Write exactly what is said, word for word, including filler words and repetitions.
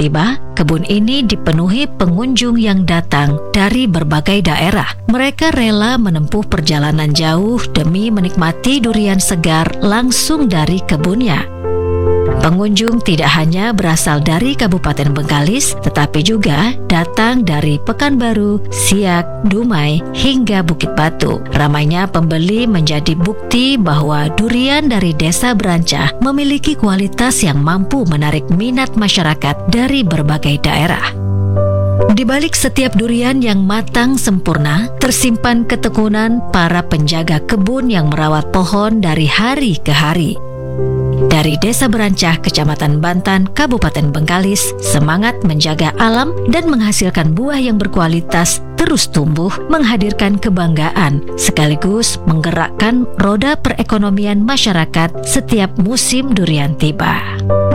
tiba, kebun ini dipenuhi pengunjung yang datang dari berbagai daerah. Mereka rela menempuh perjalanan jauh demi menikmati durian segar langsung dari kebunnya. Pengunjung tidak hanya berasal dari Kabupaten Bengkalis, tetapi juga datang dari Pekanbaru, Siak, Dumai, hingga Bukit Batu. Ramainya pembeli menjadi bukti bahwa durian dari Desa Berancah memiliki kualitas yang mampu menarik minat masyarakat dari berbagai daerah. Di balik setiap durian yang matang sempurna, tersimpan ketekunan para penjaga kebun yang merawat pohon dari hari ke hari. Dari Desa Berancah, Kecamatan Bantan, Kabupaten Bengkalis, semangat menjaga alam dan menghasilkan buah yang berkualitas terus tumbuh, menghadirkan kebanggaan, sekaligus menggerakkan roda perekonomian masyarakat setiap musim durian tiba.